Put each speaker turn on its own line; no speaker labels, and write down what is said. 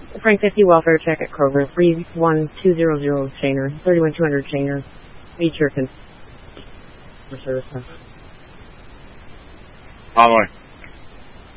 Frank 50 welfare check at Kroger, 31200 Shaner, 31200 Shaner. Meet your service.
Following.